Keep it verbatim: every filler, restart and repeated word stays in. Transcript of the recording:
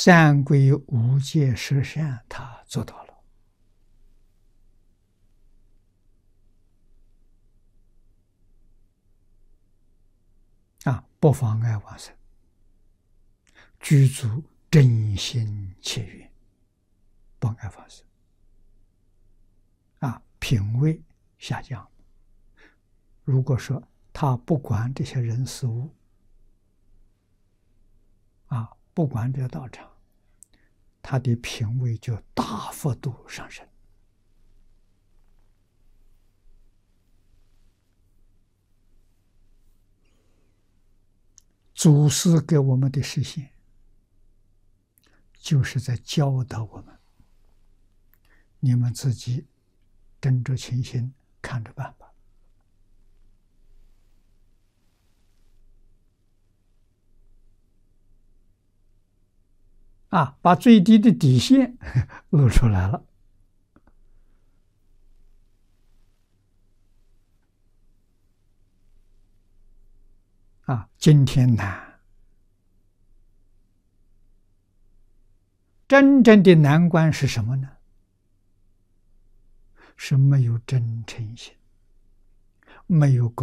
三归无戒十善，他做到了。啊，不妨碍往生，具足真心切愿，不碍往生。啊，品位下降。如果说他不管这些人事物，啊，不管这个道场，他的品位就大幅度上升。祖师给我们的示现，就是在教导我们，你们自己睁着清心看着办吧。啊，把最低的底线露出来了。啊，今天难，真正的难关是什么呢？是没有真诚心，没有